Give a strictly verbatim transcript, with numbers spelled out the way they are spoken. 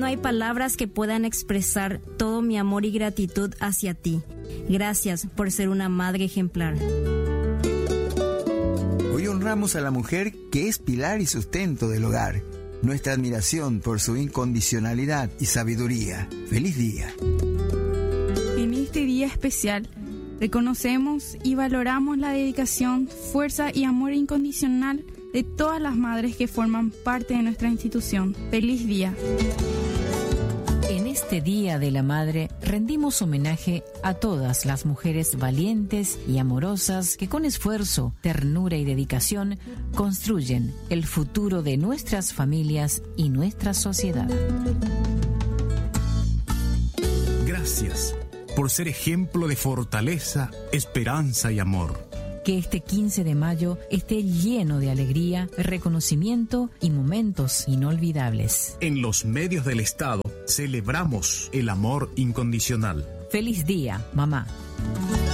no hay palabras que puedan expresar todo mi amor y gratitud hacia ti. Gracias por ser una madre ejemplar. Hoy honramos a la mujer que es pilar y sustento del hogar. Nuestra admiración por su incondicionalidad y sabiduría. ¡Feliz día! En este día especial, reconocemos y valoramos la dedicación, fuerza y amor incondicional de todas las madres que forman parte de nuestra institución. ¡Feliz día! En este Día de la Madre rendimos homenaje a todas las mujeres valientes y amorosas que con esfuerzo, ternura y dedicación construyen el futuro de nuestras familias y nuestra sociedad. Gracias por ser ejemplo de fortaleza, esperanza y amor. Que este quince de mayo esté lleno de alegría, reconocimiento y momentos inolvidables. En los medios del Estado celebramos el amor incondicional. ¡Feliz día, mamá!